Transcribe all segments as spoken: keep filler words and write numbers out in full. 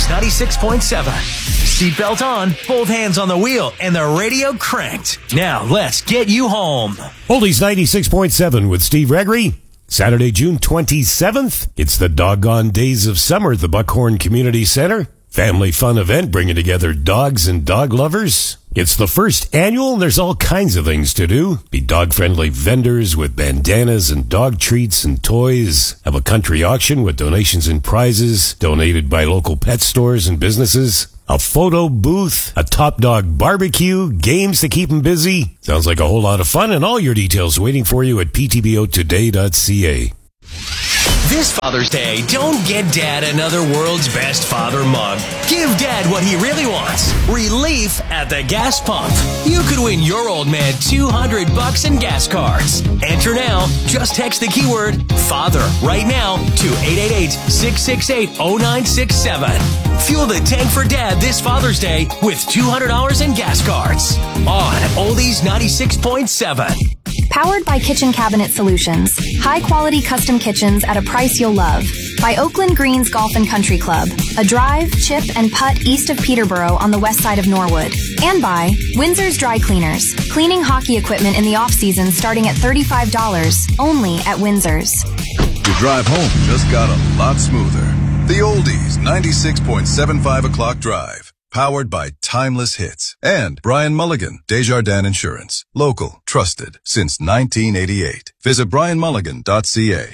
ninety-six point seven. Seatbelt on, both hands on the wheel, and the radio cranked. Now let's get you home. Oldies ninety-six point seven with Steve Gregory. Saturday, June twenty-seventh. It's the doggone days of summer at the Buckhorn Community Center. Family fun event bringing together dogs and dog lovers. It's the first annual and there's all kinds of things to do. Be dog-friendly vendors with bandanas and dog treats and toys. Have a country auction with donations and prizes donated by local pet stores and businesses. A photo booth, a Top Dog barbecue, games to keep them busy. Sounds like a whole lot of fun, and all your details waiting for you at p t b o today dot c a. This Father's Day, don't get Dad another world's best father mug. Give Dad what he really wants. Relief at the gas pump. You could win your old man two hundred bucks in gas cards. Enter now. Just text the keyword FATHER right now to eight eight eight, six six eight, zero nine six seven. Fuel the tank for Dad this Father's Day with two hundred dollars in gas cards. On Oldies ninety-six point seven. Powered by Kitchen Cabinet Solutions. High-quality custom kitchens at a price you'll love. By Oakland Greens Golf and Country Club. A drive, chip, and putt east of Peterborough on the west side of Norwood. And by Windsor's Dry Cleaners. Cleaning hockey equipment in the off-season starting at thirty-five dollars. Only at Windsor's. Your drive home just got a lot smoother. The Oldies ninety-six point seven five o'clock drive. Powered by Timeless Hits. And Brian Mulligan, Desjardins Insurance. Local, trusted, since nineteen eighty-eight. Visit brian mulligan dot c a.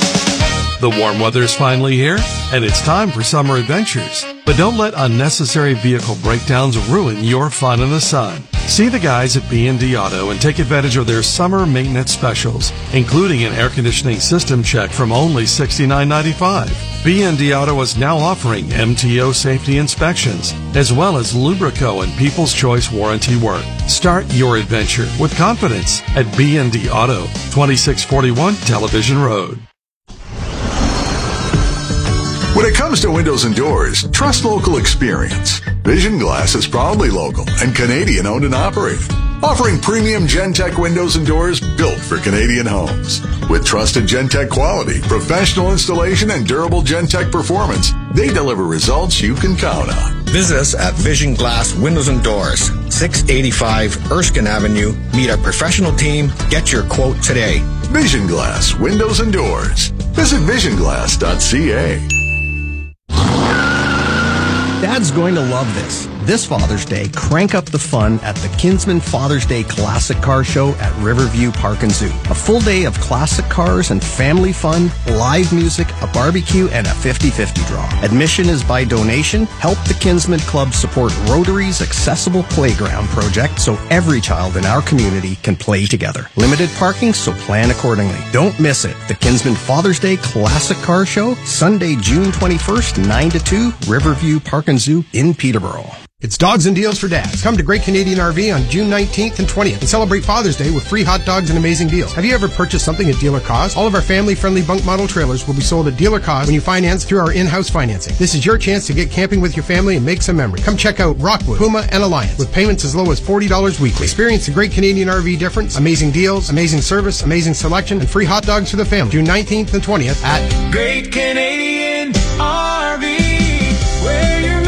The warm weather is finally here, and it's time for summer adventures. But don't let unnecessary vehicle breakdowns ruin your fun in the sun. See the guys at B and D Auto and take advantage of their summer maintenance specials, including an air conditioning system check from only sixty-nine ninety-five. B and D Auto is now offering M T O safety inspections, as well as Lubrico and People's Choice warranty work. Start your adventure with confidence at B and D Auto, twenty-six forty-one Television Road. When it comes to windows and doors, trust local experience. Vision Glass is proudly local and Canadian owned and operated, offering premium Gentech windows and doors built for Canadian homes. With trusted Gentech quality, professional installation, and durable Gentech performance, they deliver results you can count on. Visit us at Vision Glass Windows and Doors, six eighty-five Erskine Avenue. Meet our professional team. Get your quote today. Vision Glass Windows and Doors. Visit vision glass dot c a. Dad's going to love this. This Father's Day, crank up the fun at the Kinsman Father's Day Classic Car Show at Riverview Park and Zoo. A full day of classic cars and family fun, live music, a barbecue, and a fifty-fifty draw. Admission is by donation. Help the Kinsman Club support Rotary's Accessible Playground project so every child in our community can play together. Limited parking, so plan accordingly. Don't miss it. The Kinsman Father's Day Classic Car Show, Sunday, June twenty-first, nine to two, Riverview Park and Zoo in Peterborough. It's Dogs and Deals for Dads. Come to Great Canadian R V on June nineteenth and twentieth and celebrate Father's Day with free hot dogs and amazing deals. Have you ever purchased something at dealer cost? All of our family-friendly bunk model trailers will be sold at dealer cost when you finance through our in-house financing. This is your chance to get camping with your family and make some memory. Come check out Rockwood, Puma, and Alliance with payments as low as forty dollars weekly. Experience the Great Canadian R V difference, amazing deals, amazing service, amazing selection, and free hot dogs for the family. June nineteenth and twentieth at Great Canadian R V, where your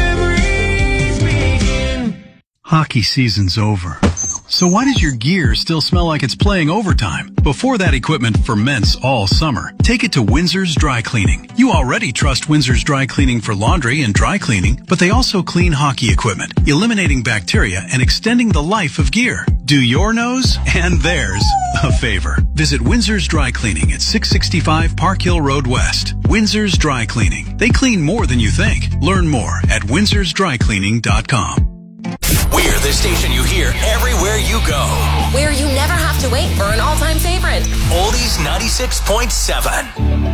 hockey season's over. So why does your gear still smell like it's playing overtime? Before that equipment ferments all summer, take it to Windsor's Dry Cleaning. You already trust Windsor's Dry Cleaning for laundry and dry cleaning, but they also clean hockey equipment, eliminating bacteria and extending the life of gear. Do your nose and theirs a favor. Visit Windsor's Dry Cleaning at six sixty-five Park Hill Road West. Windsor's Dry Cleaning. They clean more than you think. Learn more at windsors dry cleaning dot com. We're the station you hear everywhere you go. Where you never have to wait for an all-time favorite. Oldies ninety-six point seven.